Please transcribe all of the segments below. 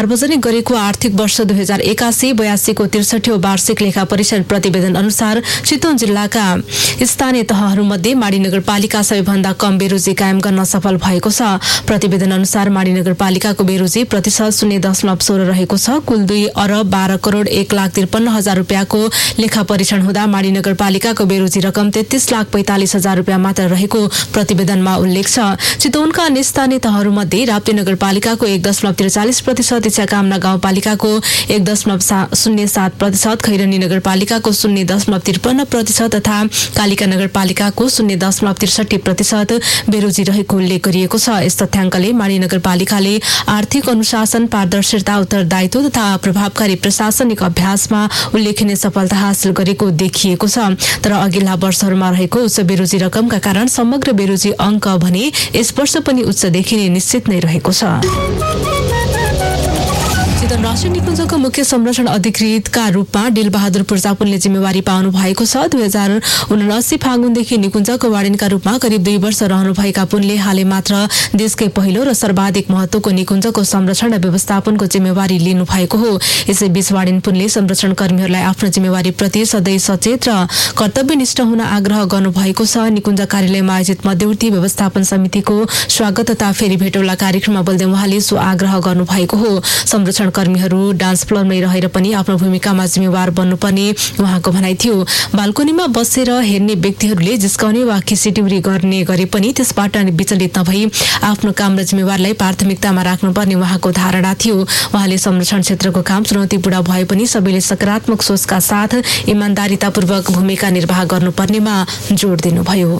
सार्वजनिक गरेको आर्थिक वर्ष 2081-82 को 63औं वार्षिक लेखा परीक्षण प्रतिवेदन अनुसार चितवन जिल्लाका स्थानीय तहहरूमध्ये माडी नगरपालिका सबैभन्दा कम बेरोजी कायम गर्न सफल भएको छ। प्रतिवेदन अनुसार माडी नगरपालिकाको बेरोजी प्रतिशत 0.16 रहेको छ। कुल 2,12,01,53,000 रुपियाँको लेखा परीक्षण हुँदा माडी नगरपालिकाको बेरोजी रकम 33,45,000 रुपियाँ मात्र रहेको प्रतिवेदनमा उल्लेख छ। चितवनका अन्य स्थानीय तहहरूमध्ये राप्ती नगरपालिकाको 1.43%, इच्छाकामना गाउँपालिकाको 1.07%, खैरनी नगरपालिकाको 0.53% तथा कालिका नगरपालिकाको 0.63% बेरोजी रहेको उल्लेख गरिएको छ। यस तथ्याङ्कले माडी नगरपालिकाले आर्थिक अनुशासन, पारदर्शिता, उत्तरदायित्व तथा प्रभावकारी प्रशासनिक अभ्यासमा उल्लेखनीय सफलता हासिल गरेको देखिएको छ। तर अघिल्ला वर्षहरूमा रहेको उच्च बेरोजी रकमका कारण समग्र बेरोजी अङ्क भने यस वर्ष पनि उच्च देखिने निश्चित नै रहेको छ। चितवन राष्ट्रिय निकुञ्जको मुख्य संरक्षण अधिकृतका रूपमा डिलबहादुर प्रजापुनले जिम्मेवारी पाउनु भएको छ। 2079 फागुनदेखि निकुञ्जको वार्डेनका रूपमा करिब 2 वर्ष रहनुभएका पुनले हालै मात्र देशकै पहिलो र सर्वाधिक महत्वको निकुञ्जको संरक्षण र व्यवस्थापनको जिम्मेवारी लिनु भएको हो। यसैबीच वार्डेन पुनले संरक्षण कर्मीहरूलाई आफ्नो जिम्मेवारीप्रति सधैँ सचेत र कर्तव्यनिष्ठ हुन आग्रह गर्नुभएको छ। निकुञ्ज कार्यालयमा आयोजित मध्यवर्ती व्यवस्थापन समितिको स्वागत तथा फेरि भेटौला कार्यक्रममा बोल्दै उहाँले सो आग्रह गर्नुभएको हो। संरक्षण कर्मीहरू डान्स फ्लोरमै रहेर पनि आफ्नो भूमिकामा जिम्मेवार बन्नुपर्ने उहाँको भनाइ थियो। बाल्कोनीमा बसेर हेर्ने व्यक्तिहरूले जिस्काउने वा खिसिटिउरी गर्ने गरे पनि त्यसबाट विचलित नभई आफ्नो काम र जिम्मेवारलाई प्राथमिकतामा राख्नुपर्ने उहाँको धारणा थियो। उहाँले संरक्षण क्षेत्रको काम चुनौतीपूर्ण भए पनि सबैले सकारात्मक सोचका साथ इमान्दारितापूर्वक भूमिका निर्वाह गर्नुपर्नेमा जोड दिनुभयो।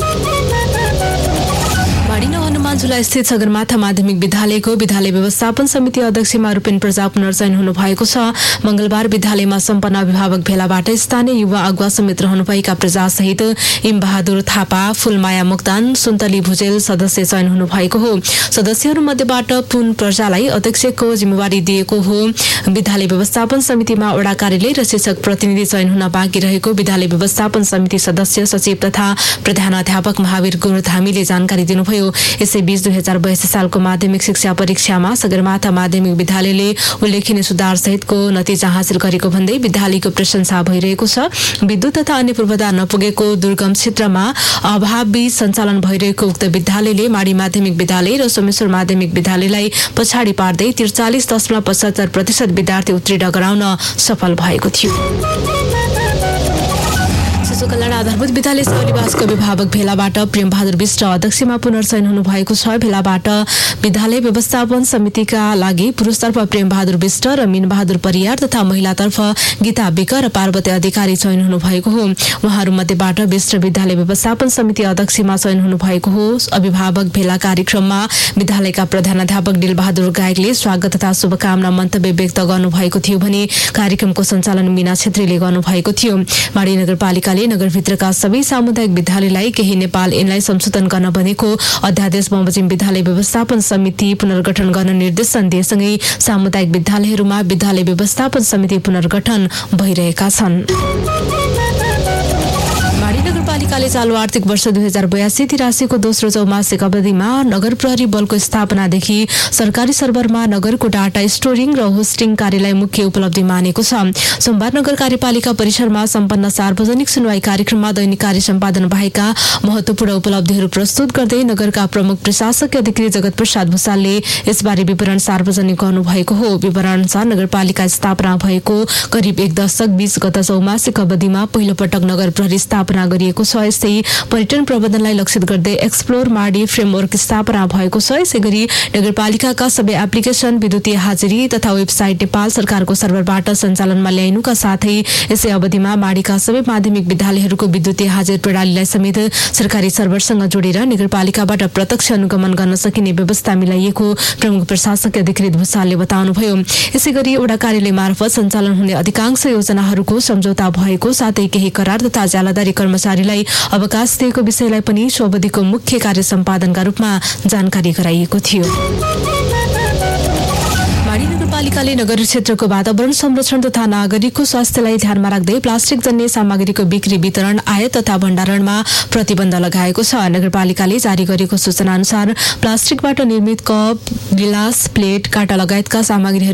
हनुमानझुला स्थित सगरमाथा माध्यमिक विद्यालयको विद्यालय व्यवस्थापन समिति अध्यक्षमा रूपेन प्रजा पुनर्चयन हुनु भएको छ। मंगलबार विद्यालयमा सम्पन्न अभिभावक भेलाबाट स्थानीय युवा अगुवा समेत रहनुभएका प्रजा सहित इमबहादुर थापा, फूलमाया मोक्तान, सुन्तली भुजेल सदस्य चयन हुनु भएको हो। सदस्यहरू मध्येबाट पुन प्रजालाई अध्यक्षको जिम्मेवारी दिएको हो। विद्यालय व्यवस्थापन समितिमा वडा कार्यालय र शिक्षक प्रतिनिधि चयन हुन बाँकी रहेको विद्यालय व्यवस्थापन समिति सदस्य सचिव तथा प्रधानाध्यापक महावीर गुरुधामीले जानकारी दिनुभयो। यसैबीच 2082 सालको माध्यमिक शिक्षा परीक्षामा सगरमाथा माध्यमिक विद्यालयले उल्लेखनीय सुधार सहितको नतिजा हासिल गरेको भन्दै विद्यालयको प्रशंसा भइरहेको छ। विद्युत तथा अन्य पूर्वाधार नपुगेको दुर्गम क्षेत्रमा अभावबीच सञ्चालन भइरहेको उक्त विद्यालयले माडी माध्यमिक विद्यालय र सोमेश्वर माध्यमिक विद्यालयलाई पछाडि पार्दै 43.75% विद्यार्थी उत्तीर्ण गराउन सफल भएको थियो। शिशु कल्याण आधारभूत विद्यालय सेवानिवासको अभिभावक भेलाबाट प्रेम बहादुर विष्ट अध्यक्षमा पुनर्चयन हुनु भएको छ। भेलाबाट विद्यालय व्यवस्थापन समितिका लागि पुरुषतर्फ प्रेम बहादुर विष्ट र मीन बहादुर परियार तथा महिलातर्फ गीता विक र पार्वती अधिकारी चयन हुनु भएको हो। उहाँहरू मध्येबाट विष्ट विद्यालय व्यवस्थापन समिति अध्यक्षमा चयन हुनु भएको हो। अभिभावक भेला कार्यक्रममा विद्यालयका प्रधानाध्यापक डिलबहादुर गायकले स्वागत तथा शुभकामना मन्तव्य व्यक्त गर्नुभएको थियो भने कार्यक्रमको सञ्चालन मीना छेत्रीले गर्नुभएको थियो। माडी नगरपालिकाले नगरभित्रका सबै सामुदायिक विद्यालयलाई केही नेपाल ऐनलाई संशोधन गर्न बनेको अध्यादेश बमोजिम विद्यालय व्यवस्थापन समिति पुनर्गठन गर्न निर्देशन दिएसँगै सामुदायिक विद्यालयहरूमा विद्यालय व्यवस्थापन समिति पुनर्गठन भइरहेका छन्। नगरपालिकाले चालू आर्थिक वर्ष 2082-83 को दोस्रो चौमासिक अवधिमा नगर प्रहरी बलको स्थापनादेखि सरकारी सर्भरमा नगरको डाटा स्टोरिङ र होस्टिङ कार्यलाई मुख्य उपलब्धि मानेको छ। सोमबार नगर कार्यपालिका परिसरमा सम्पन्न सार्वजनिक सुनवाई कार्यक्रममा दैनिक कार्य सम्पादन भएका महत्वपूर्ण उपलब्धिहरू प्रस्तुत गर्दै नगरका प्रमुख प्रशासक अधिकारी जगत प्रसाद भुसालले यसबारे विवरण सार्वजनिक गर्नुभएको हो। विवरण अनुसार नगरपालिका स्थापना भएको करिब 1 दशक बीच गत चौमासिक अवधिमा पहिलो पटक नगर प्रहरी स्थापना गरिएको छ। यस्तै पर्यटन प्रबन्धनलाई लक्षित गर्दै एक्सप्लोर माडी फ्रेमवर्क स्थापना भएको छ। यसैगरी नगरपालिकाका सबै एप्लिकेशन विद्युतीय हाजिरी तथा वेबसाइट नेपाल सरकारको सर्भरबाट सञ्चालनमा ल्याइनुका साथै यसै अवधिमा माडीका सबै माध्यमिक विद्यालयहरूको विद्युतीय हाजिर प्रणालीलाई समेत सरकारी सर्भरसँग जोडेर नगरपालिकाबाट प्रत्यक्ष अनुगमन गर्न सकिने व्यवस्था मिलाइएको प्रमुख प्रशासक अधिकृत भुसालले बताउनुभयो। यसैगरी वडा कार्यालय मार्फत सञ्चालन हुने अधिकांश योजनाहरूको सम्झौता भएको साथै केही करार तथा जालादारी कर्मचारीलाई अवकाश दिएको विषयलाई पनि सो अवधिको मुख्य कार्य सम्पादनका रूपमा जानकारी गराइएको थियो। माडी नगरपालिकाले नगर क्षेत्रको वातावरण संरक्षण तथा नागरिकको स्वास्थ्यलाई ध्यानमा राख्दै प्लास्टिक जन्य सामग्रीको बिक्री वितरण आयात तथा भण्डारणमा प्रतिबन्ध लगाएको छ। नगरपालिकाले जारी गरेको सूचना अनुसार प्लास्टिकबाट निर्मित कप, गिलास, प्लेट, काँटा लगायतका सामग्रीहरू